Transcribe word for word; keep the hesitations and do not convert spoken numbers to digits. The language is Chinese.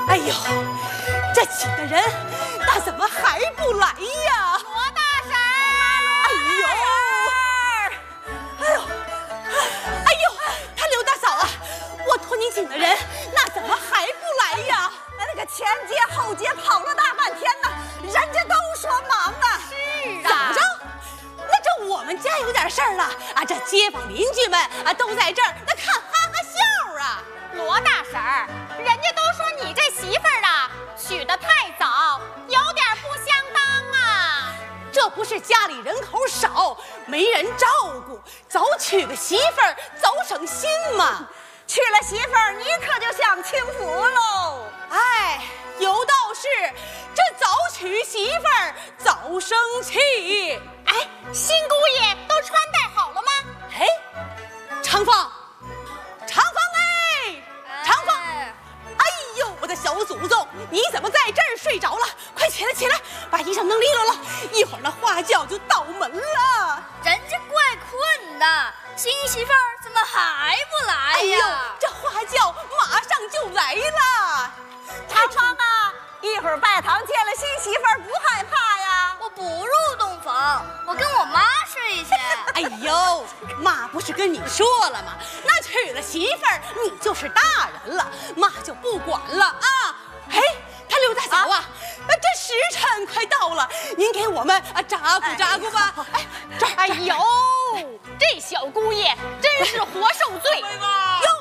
哎呦，这请的人那怎么还不来呀？ 罗大婶儿！哎呦，哎呦，哎呦，他刘大嫂啊，我托您请的人那怎么还不来呀？ 那那个前街后街跑了大半天呢，人家都说忙呢。 是啊， 怎么着？那这我们家有点事儿了啊！这街坊邻居们啊都在这儿，那看哈哈笑啊！ 罗大婶儿，人家都说你这媳妇儿啊娶得太早，有点不相当啊。 这不是家里人口少，没人照顾，早娶个媳妇儿，早省心嘛。 娶了媳妇儿，你可就享清福喽。 哎，有道是，这早娶媳妇儿早生气。 哎，新姑爷都穿戴好了吗？ 哎，长芳，长芳哎，长芳，哎呦，我的小祖宗，你怎么在这儿睡着了？快起来起来，把衣裳弄利落了，一会儿那花轿就到门了。 人家怪困的，新媳妇儿怎么还不来呀？ 哎呦，这花轿马上就来了。 长芳啊，一会儿拜堂见了新媳妇儿不害怕呀？ 我不入洞房，我跟我妈睡去。 哎呦，妈不是跟你说了吗？那娶了媳妇儿，你就是大人了，妈就不管了啊。哎，他刘大嫂啊，那、啊、这时辰快到了，您给我们啊扎鼓扎鼓吧。哎，这哎呦，这小姑爷真是活受罪。 哟，